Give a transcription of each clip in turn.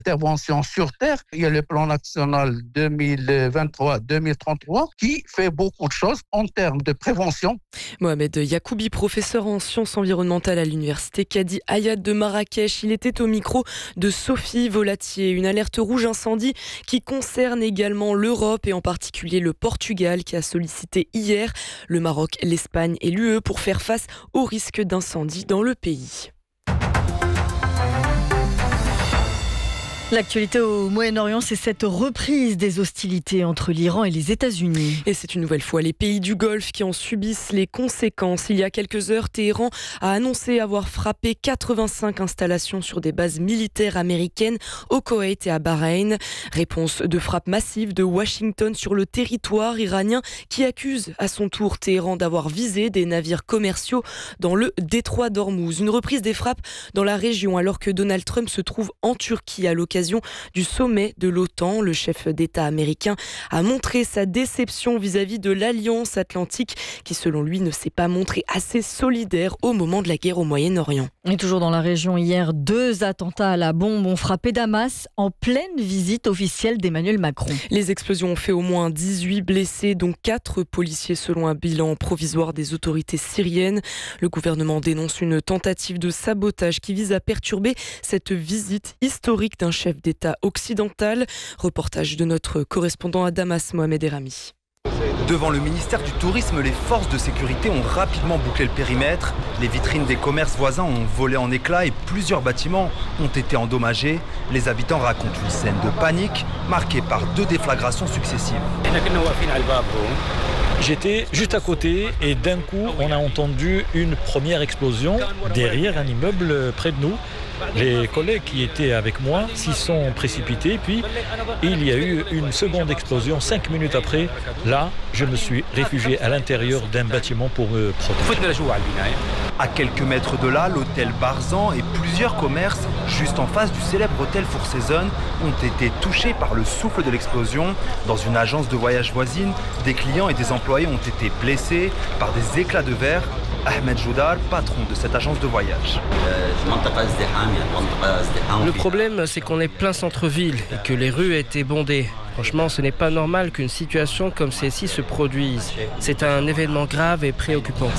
intervention sur terre. Il y a le plan national 2023-2033 qui fait beaucoup de choses en termes de prévention. Mohamed Yacoubi, professeur en sciences environnementales à l'université Kadi Hayat de Marrakech. Il était au micro de Sophie Volatier. Une alerte rouge incendie qui concerne également l'Europe et en particulier le Portugal qui a sollicité hier le Maroc, l'Espagne et l'UE pour faire face au risque d'incendie dans le pays. L'actualité au Moyen-Orient, c'est cette reprise des hostilités entre l'Iran et les États-Unis. Et c'est une nouvelle fois les pays du Golfe qui en subissent les conséquences. Il y a quelques heures, Téhéran a annoncé avoir frappé 85 installations sur des bases militaires américaines au Koweït et à Bahreïn. Réponse de frappe massive de Washington sur le territoire iranien qui accuse à son tour Téhéran d'avoir visé des navires commerciaux dans le détroit d'Ormuz. Une reprise des frappes dans la région alors que Donald Trump se trouve en Turquie à l'occasion du sommet de l'OTAN. Le chef d'État américain a montré sa déception vis-à-vis de l'Alliance Atlantique qui, selon lui, ne s'est pas montrée assez solidaire au moment de la guerre au Moyen-Orient. Et toujours dans la région, hier, 2 attentats à la bombe ont frappé Damas en pleine visite officielle d'Emmanuel Macron. Les explosions ont fait au moins 18 blessés, dont 4 policiers selon un bilan provisoire des autorités syriennes. Le gouvernement dénonce une tentative de sabotage qui vise à perturber cette visite historique d'un chef d'État occidental. Reportage de notre correspondant à Damas, Mohamed Erami. Devant le ministère du Tourisme, les forces de sécurité ont rapidement bouclé le périmètre. Les vitrines des commerces voisins ont volé en éclats et plusieurs bâtiments ont été endommagés. Les habitants racontent une scène de panique marquée par 2 déflagrations successives. J'étais juste à côté et d'un coup, on a entendu une première explosion derrière un immeuble près de nous. Les collègues qui étaient avec moi s'y sont précipités, puis il y a eu une seconde explosion 5 minutes après. Là, je me suis réfugié à l'intérieur d'un bâtiment pour me protéger. À quelques mètres de là, l'hôtel Barzan et plusieurs commerces juste en face du célèbre hôtel Four Seasons ont été touchés par le souffle de l'explosion. Dans une agence de voyage voisine, des clients et des employés ont été blessés par des éclats de verre. Ahmed Joudar, patron de cette agence de voyage. Le problème, c'est qu'on est plein centre-ville et que les rues étaient bondées. Franchement, ce n'est pas normal qu'une situation comme celle-ci se produise. C'est un événement grave et préoccupant.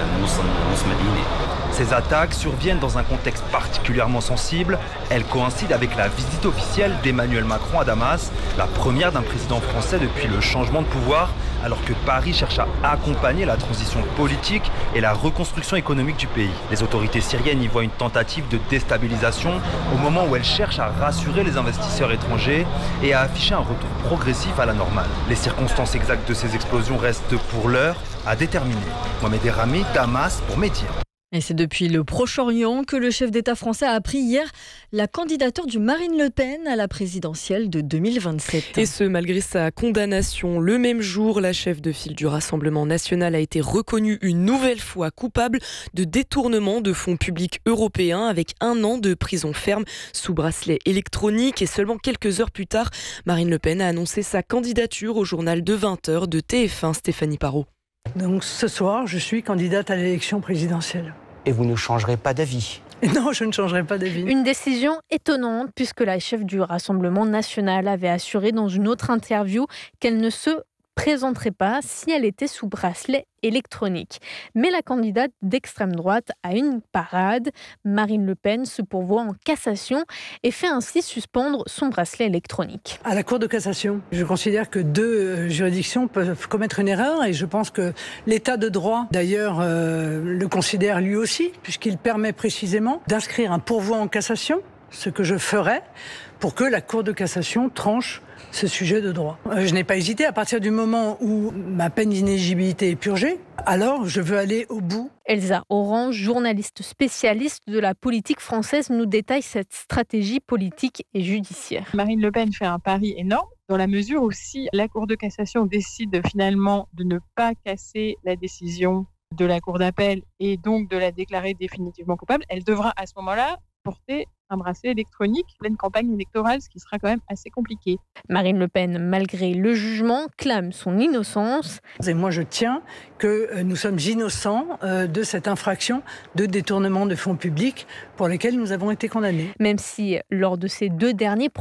Ces attaques surviennent dans un contexte particulièrement sensible. Elles coïncident avec la visite officielle d'Emmanuel Macron à Damas, la première d'un président français depuis le changement de pouvoir, alors que Paris cherche à accompagner la transition politique et la reconstruction économique du pays. Les autorités syriennes y voient une tentative de déstabilisation au moment où elles cherchent à rassurer les investisseurs étrangers et à afficher un retour progressif à la normale. Les circonstances exactes de ces explosions restent pour l'heure à déterminer. Mohamed Erami, Damas pour Média. Et c'est depuis le Proche-Orient que le chef d'État français a appris hier la candidature de Marine Le Pen à la présidentielle de 2027. Et ce, malgré sa condamnation. Le même jour, la chef de file du Rassemblement national a été reconnue une nouvelle fois coupable de détournement de fonds publics européens avec 1 an de prison ferme sous bracelet électronique. Et seulement quelques heures plus tard, Marine Le Pen a annoncé sa candidature au journal de 20h de TF1, Stéphanie Parot. Donc ce soir, je suis candidate à l'élection présidentielle. Et vous ne changerez pas d'avis? Non, je ne changerai pas d'avis. Une décision étonnante puisque la chef du Rassemblement national avait assuré dans une autre interview qu'elle ne se présenterait pas si elle était sous bracelet électronique. Mais la candidate d'extrême droite a une parade. Marine Le Pen se pourvoit en cassation et fait ainsi suspendre son bracelet électronique. À la Cour de cassation, je considère que 2 juridictions peuvent commettre une erreur et je pense que l'État de droit, d'ailleurs, le considère lui aussi, puisqu'il permet précisément d'inscrire un pourvoi en cassation, ce que je ferai, pour que la Cour de cassation tranche ce sujet de droit. Je n'ai pas hésité. À partir du moment où ma peine d'inéligibilité est purgée, alors je veux aller au bout. Elsa Orange, journaliste spécialiste de la politique française, nous détaille cette stratégie politique et judiciaire. Marine Le Pen fait un pari énorme dans la mesure où si la Cour de cassation décide finalement de ne pas casser la décision de la Cour d'appel et donc de la déclarer définitivement coupable, elle devra à ce moment-là porter un bracelet électronique, pleine campagne électorale, ce qui sera quand même assez compliqué. Marine Le Pen, malgré le jugement, clame son innocence. Et moi, je tiens que nous sommes innocents de cette infraction de détournement de fonds publics pour lesquels nous avons été condamnés. Même si, lors de ces 2 derniers